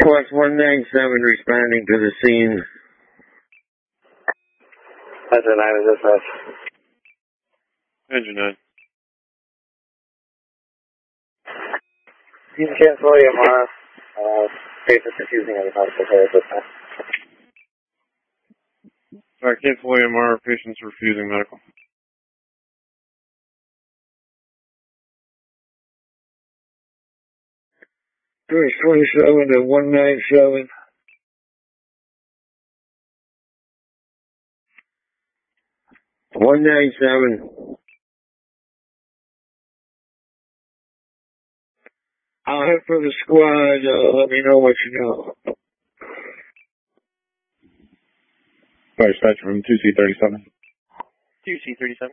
Plus 197 responding to the scene. Engine 9 is dispatch. Engine 9. You can cancel EMR. Patient's refusing any medical care at this time. Alright, cancel AMR, patient's refusing medical. Choice 27 to 197. I'll head for the squad. Let me know what you know. Dispatch from 2C37. 2C37.